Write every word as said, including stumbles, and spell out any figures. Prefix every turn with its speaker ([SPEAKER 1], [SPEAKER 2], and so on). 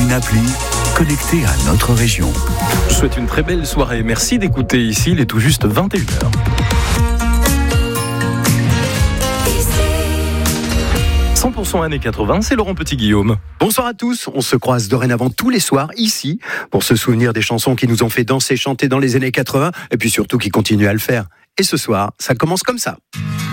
[SPEAKER 1] une appli connectée à notre région.
[SPEAKER 2] Je vous souhaite une très belle soirée. Merci d'écouter ici, il est tout juste vingt et une heures. cent pour cent années quatre-vingts, c'est Laurent Petit-Guillaume.
[SPEAKER 3] Bonsoir à tous, on se croise dorénavant tous les soirs ici pour se souvenir des chansons qui nous ont fait danser, chanter dans les années quatre-vingts et puis surtout qui continuent à le faire. Et ce soir, ça commence comme ça.